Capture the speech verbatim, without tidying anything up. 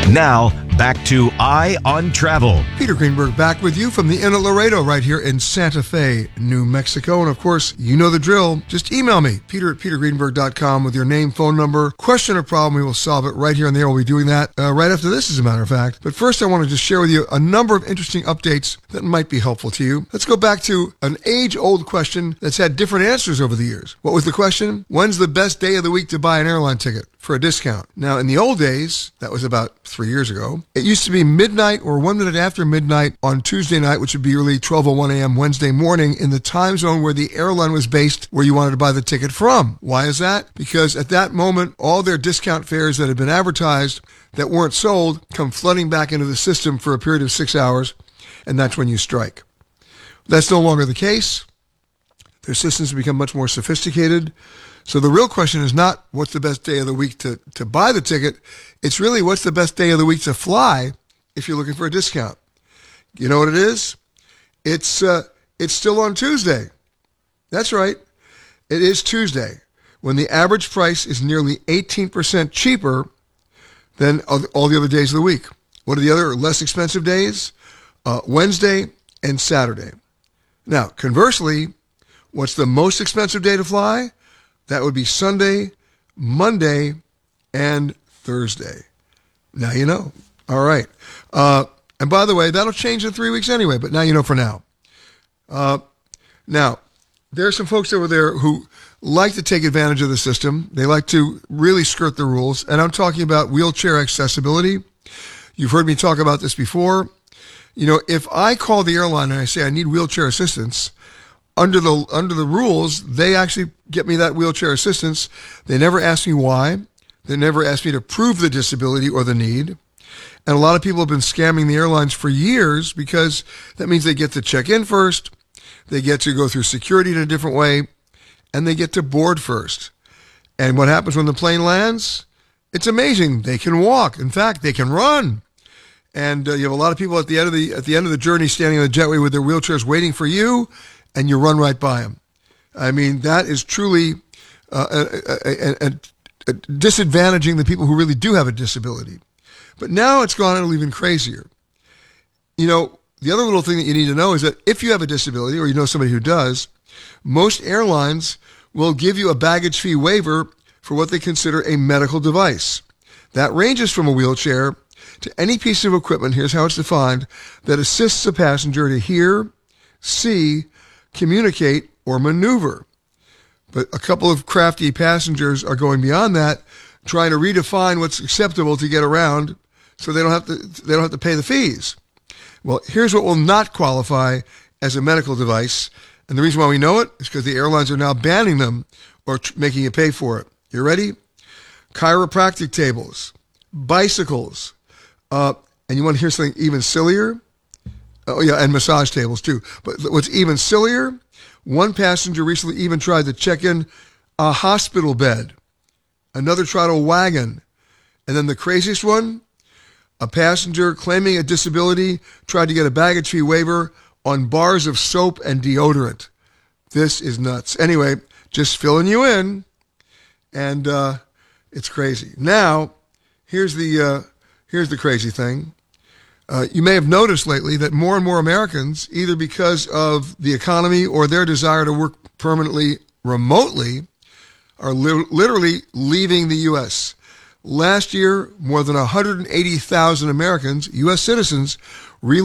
Now, back to Eye on Travel. Peter Greenberg back with you from the Inn at Laredo right here in Santa Fe, New Mexico. And of course, you know the drill. Just email me, peter at peter greenberg dot com with your name, phone number, question or problem. We will solve it right here on the air. We'll be doing that uh, right after this, as a matter of fact. But first, I want to just share with you a number of interesting updates that might be helpful to you. Let's go back to an age-old question that's had different answers over the years. What was the question? When's the best day of the week to buy an airline ticket for a discount? Now, in the old days, that was about three years ago, it used to be midnight or one minute after midnight on Tuesday night, which would be really twelve oh one a.m. Wednesday morning in the time zone where the airline was based, where you wanted to buy the ticket from. Why is that? Because at that moment, all their discount fares that had been advertised that weren't sold come flooding back into the system for a period of six hours, and that's when you strike. That's no longer the case. Their systems have become much more sophisticated. So the real question is not what's the best day of the week to, to buy the ticket. It's really what's the best day of the week to fly if you're looking for a discount. You know what it is? It's uh, it's still on Tuesday. That's right. It is Tuesday, when the average price is nearly eighteen percent cheaper than all the other days of the week. What are the other less expensive days? Uh, Wednesday and Saturday. Now, conversely, what's the most expensive day to fly? That would be Sunday, Monday, and Thursday. Now you know. All right. Uh, and by the way, that'll change in three weeks anyway, but now you know for now. Uh, now, there are some folks over there who like to take advantage of the system. They like to really skirt the rules, and I'm talking about wheelchair accessibility. You've heard me talk about this before. You know, if I call the airline and I say I need wheelchair assistance, under the under the rules, they actually get me that wheelchair assistance. They never ask me why. They never ask me to prove the disability or the need. And a lot of people have been scamming the airlines for years because that means they get to check in first, they get to go through security in a different way, and they get to board first. And what happens when the plane lands? It's amazing. They can walk. In fact, they can run. And uh, you have a lot of people at the end of the at the end of the journey standing on the jetway with their wheelchairs waiting for you, and you run right by them. I mean, that is truly uh, a, a, a, a disadvantaging the people who really do have a disability. But now it's gone a little even crazier. You know, the other little thing that you need to know is that if you have a disability, or you know somebody who does, most airlines will give you a baggage fee waiver for what they consider a medical device. That ranges from a wheelchair to any piece of equipment, here's how it's defined, that assists a passenger to hear, see, communicate, or maneuver. But a couple of crafty passengers are going beyond that, trying to redefine what's acceptable to get around so they don't have to they don't have to pay the fees. Well, here's what will not qualify as a medical device, and the reason why we know it is because the airlines are now banning them or tr- making you pay for it. You ready? Chiropractic tables, bicycles, uh, and you want to hear something even sillier? Oh, yeah, and massage tables, too. But what's even sillier, one passenger recently even tried to check in a hospital bed. Another tried a wagon. And then the craziest one, a passenger claiming a disability tried to get a baggage fee waiver on bars of soap and deodorant. This is nuts. Anyway, just filling you in, and uh, it's crazy. Now, here's the uh, here's the crazy thing. Uh, you may have noticed lately that more and more Americans, either because of the economy or their desire to work permanently remotely, are li- literally leaving the U S. Last year, more than one hundred eighty thousand Americans, U S citizens,